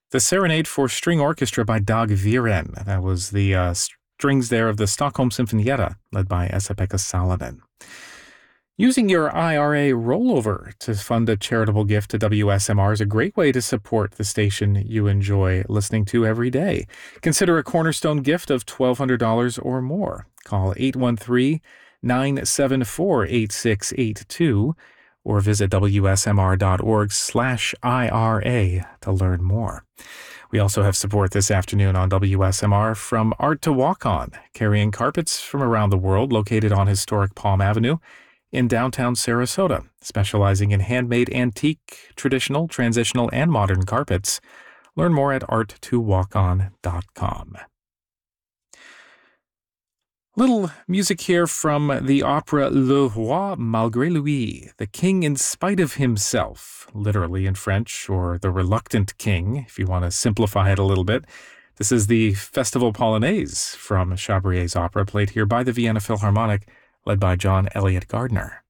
The Serenade for String Orchestra by Dag Viren. That was the strings there of the Stockholm Sinfonietta, led by Esa-Pekka Salonen. Using your IRA rollover to fund a charitable gift to WSMR is a great way to support the station you enjoy listening to every day. Consider a cornerstone gift of $1,200 or more. Call 813-974-8682 or visit wsmr.org/IRA to learn more. We also have support this afternoon on WSMR from Art to Walk On, carrying carpets from around the world, located on historic Palm Avenue in downtown Sarasota, specializing in handmade, antique, traditional, transitional, and modern carpets. Learn more at art2walkon.com. Little music here from the opera Le Roi Malgré Lui, The King in Spite of Himself, literally in French, or The Reluctant King, if you want to simplify it a little bit. This is the Festival Polonaise from Chabrier's opera, played here by the Vienna Philharmonic, led by John Elliott Gardner.